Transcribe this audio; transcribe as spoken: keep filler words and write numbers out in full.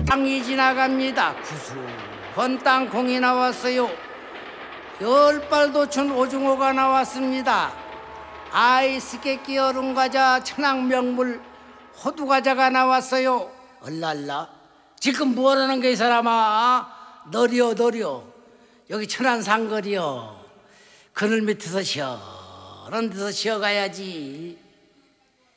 땅이 지나갑니다. 구수한 땅콩이 나왔어요. 열발도 춘 오징어가 나왔습니다. 아이스케이크 얼음과자, 천황명물 호두과자가 나왔어요. 얼랄라, 지금 뭐하는 게 이 사람아? 너려 너려, 여기 천안상거리요. 그늘 밑에서 시원한 데서 쉬어가야지.